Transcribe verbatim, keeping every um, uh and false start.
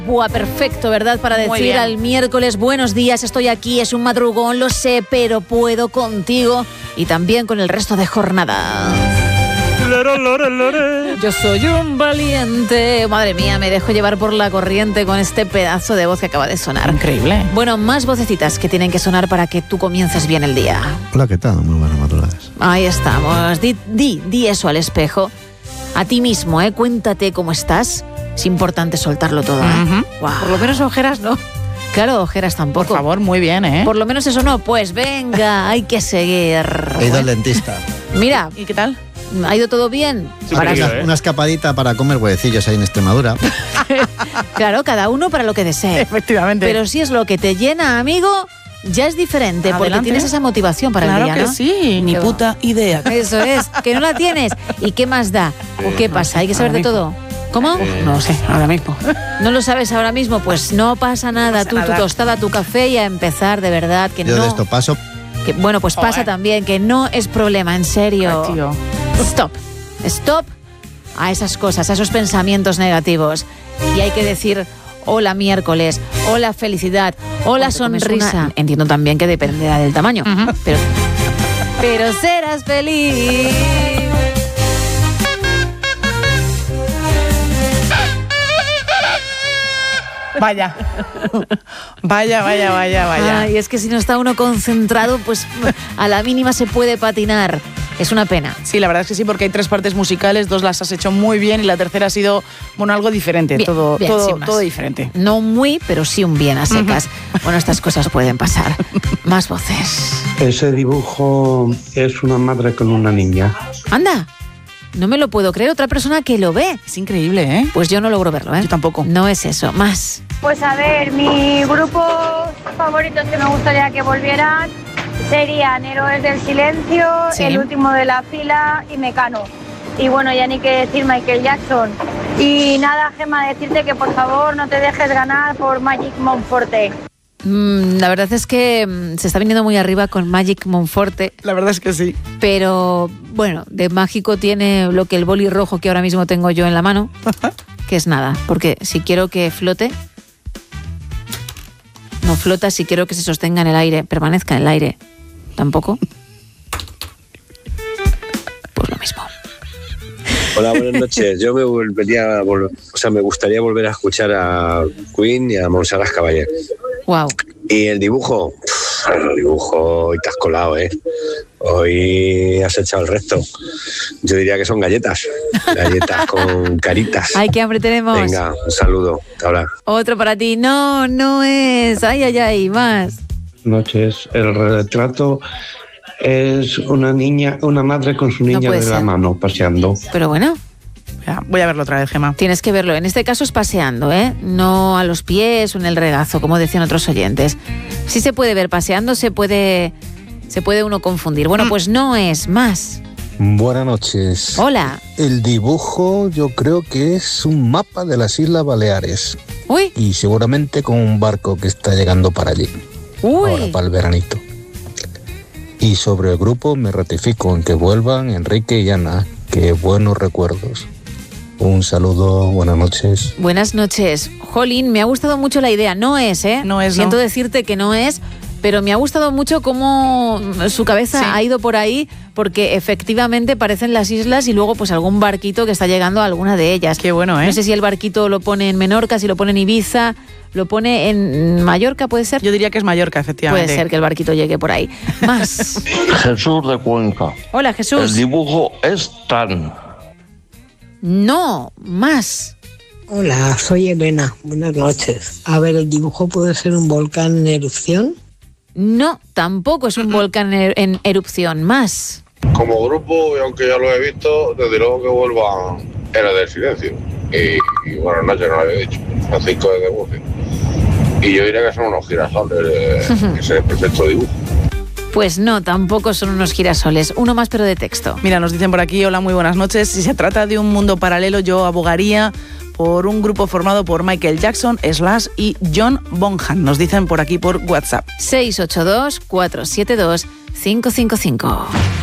Buah, perfecto, ¿verdad? Para decir al miércoles, buenos días, estoy aquí, es un madrugón, lo sé, pero puedo contigo y también con el resto de jornada. Lore, lore, lore. Yo soy un valiente. Madre mía, me dejo llevar por la corriente con este pedazo de voz que acaba de sonar. Increíble. Bueno, más vocecitas que tienen que sonar para que tú comiences bien el día. Hola, ¿qué tal? Muy buenas madrugadas. Ahí estamos. Di, di, di eso al espejo. A ti mismo, ¿eh? Cuéntate cómo estás. Es importante soltarlo todo, ¿eh? Uh-huh. Wow. Por lo menos ojeras no. Claro, ojeras tampoco. Por favor, muy bien, ¿eh? Por lo menos eso no. Pues venga, hay que seguir. He ido al dentista. Mira. ¿Y qué tal? ¿Ha ido todo bien? Sí, para una, ¿eh? una escapadita para comer huevecillos ahí en Extremadura. Claro, cada uno para lo que desee. Efectivamente. Pero si es lo que te llena, amigo, ya es diferente. Adelante. Porque tienes esa motivación para claro el día, que ¿no? sí, ni puta idea. Eso es, que no la tienes. ¿Y qué más da? ¿O qué pasa? ¿Hay que saber de todo? ¿Cómo? Eh, no sé, ahora mismo. ¿No lo sabes ahora mismo? Pues no pasa nada. No pasa Tú, nada. Tu tostada, tu café y a empezar, de verdad, que Yo no... de esto paso. Que, bueno, pues pasa Joder. también, que no es problema, en serio. Ay, tío. Stop. Stop a esas cosas, a esos pensamientos negativos. Y hay que decir, hola miércoles, hola felicidad, hola sonrisa. Una... Entiendo también que dependerá del tamaño, uh-huh. pero, pero serás feliz. Vaya. Vaya, vaya, vaya, vaya. Y es que si no está uno concentrado, pues a la mínima se puede patinar. Es una pena. Sí, la verdad es que sí, porque hay tres partes musicales, dos las has hecho muy bien y la tercera ha sido, bueno, algo diferente, bien, todo, bien, todo, todo diferente. No muy, pero sí un bien a secas. Uh-huh. Bueno, estas cosas pueden pasar. Más voces. Ese dibujo es una madre con una niña. Anda. No me lo puedo creer, otra persona que lo ve. Es increíble, ¿eh? Pues yo no logro verlo, ¿eh? Yo tampoco. No es eso, más. Pues a ver, mis grupos favoritos que me gustaría que volvieran serían Héroes del Silencio, sí. El último de la fila y Mecano. Y bueno, ya ni que decir Michael Jackson. Y nada, Gemma, decirte que por favor no te dejes ganar por Magic Monforte. Mm, la verdad es que mm, se está viniendo muy arriba con Magic Monforte. La verdad es que sí. Pero bueno, de mágico tiene lo que el boli rojo que ahora mismo tengo yo en la mano, que es nada, porque si quiero que flote, no flota, si quiero que se sostenga en el aire, permanezca en el aire, tampoco. Pues lo mismo. Hola, buenas noches. Yo me volvería a vol- o sea, me gustaría volver a escuchar a Queen y a Montserrat Caballé. Wow. Y el dibujo, pff, el dibujo, hoy te has colado, ¿eh? Hoy has echado el resto. Yo diría que son galletas, galletas con caritas. Ay, qué hambre tenemos. Venga, un saludo. Hasta ahora. Otro para ti. No, no es. Ay, ay, ay, más. Noches. El retrato es una niña, una madre con su niña no de ser. la mano paseando. Pero bueno. Voy a verlo otra vez, Gemma. Tienes que verlo. En este caso es paseando, ¿eh? No a los pies o en el regazo, como decían otros oyentes. Sí se puede ver paseando, se puede, se puede uno confundir. Bueno, pues no es más. Buenas noches. Hola. El dibujo yo creo que es un mapa de las Islas Baleares. Uy. Y seguramente con un barco que está llegando para allí. Uy. Ahora para el veranito. Y sobre el grupo me ratifico en que vuelvan Enrique y Ana. Qué buenos recuerdos. Un saludo, buenas noches. Buenas noches. Jolín, me ha gustado mucho la idea. No es, ¿eh? No es, Siento no. decirte que no es, pero me ha gustado mucho cómo su cabeza sí. ha ido por ahí, porque efectivamente parecen las islas y luego pues algún barquito que está llegando a alguna de ellas. Qué bueno, ¿eh? No sé si el barquito lo pone en Menorca, si lo pone en Ibiza, lo pone en Mallorca, ¿puede ser? Yo diría que es Mallorca, efectivamente. Puede ser que el barquito llegue por ahí. Más. Jesús de Cuenca. Hola, Jesús. El dibujo es tan... No, más. Hola, soy Elena. Buenas noches. A ver, ¿el dibujo puede ser un volcán en erupción? No, tampoco es un volcán en, en erupción. Más. Como grupo, y aunque ya lo he visto, desde luego que vuelva Héroes del Silencio. Y, y buenas noches, no lo había dicho. Francisco de Murcia. Y yo diría que son unos girasoles, eh, ese es perfecto dibujo. Pues no, tampoco son unos girasoles. Uno más, pero de texto. Mira, nos dicen por aquí, hola, muy buenas noches. Si se trata de un mundo paralelo, yo abogaría por un grupo formado por Michael Jackson, Slash y John Bonham. Nos dicen por aquí por WhatsApp. seis ocho dos, cuatro siete dos, cinco cinco cinco.